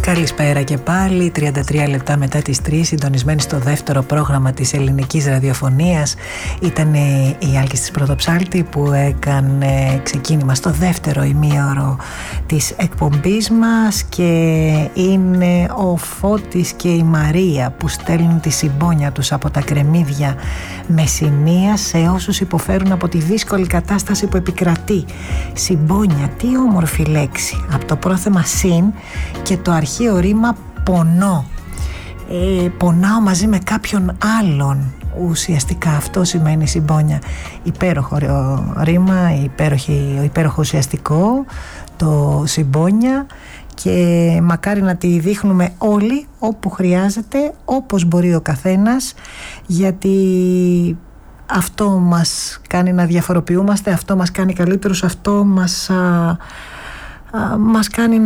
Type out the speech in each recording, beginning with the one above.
Καλησπέρα και πάλι, 33 λεπτά μετά τις 3, συντονισμένοι στο δεύτερο πρόγραμμα της ελληνικής ραδιοφωνίας. Ήταν η Άλκης της Πρωτοψάλτη που έκανε ξεκίνημα στο δεύτερο ημίωρο της εκπομπής μας, και είναι ο Φώτης και η Μαρία που στέλνουν τη συμπόνια τους από τα Κρεμμύδια Μεσσηνία σε όσους υποφέρουν από τη δύσκολη κατάσταση που επικρατεί. Συμπόνια, τι όμορφη λέξη, από το πρόθεμα συν και το αρχαίο ρήμα πονώ. Πονάω μαζί με κάποιον άλλον. Ουσιαστικά αυτό σημαίνει συμπόνια. Υπέροχο ρήμα, υπέροχο ουσιαστικό το συμπόνια, και μακάρι να τη δείχνουμε όλοι όπου χρειάζεται, όπως μπορεί ο καθένας, γιατί αυτό μας κάνει να διαφοροποιούμαστε, αυτό μας κάνει καλύτερους, αυτό μας κάνει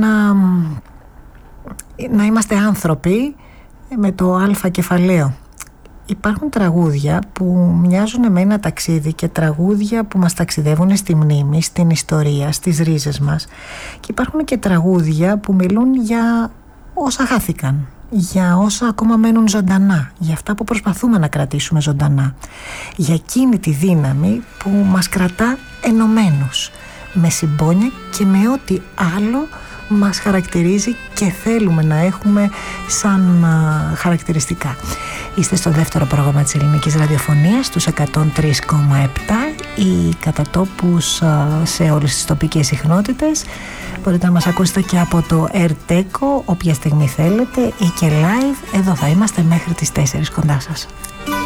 να είμαστε άνθρωποι με το αλφα κεφαλαίο. Υπάρχουν τραγούδια που μοιάζουν με ένα ταξίδι και τραγούδια που μας ταξιδεύουν στη μνήμη, στην ιστορία, στις ρίζες μας, και υπάρχουν και τραγούδια που μιλούν για όσα χάθηκαν, για όσα ακόμα μένουν ζωντανά, για αυτά που προσπαθούμε να κρατήσουμε ζωντανά, για εκείνη τη δύναμη που μας κρατά ενωμένους, με συμπόνια και με ό,τι άλλο μας χαρακτηρίζει και θέλουμε να έχουμε σαν χαρακτηριστικά. Είστε στο δεύτερο πρόγραμμα της ελληνικής ραδιοφωνίας, στους 103,7 ή κατά τόπους σε όλες τις τοπικές συχνότητες. Μπορείτε να μας ακούσετε και από το AirTeco όποια στιγμή θέλετε, ή και live. Εδώ θα είμαστε μέχρι τις 4 κοντά σας.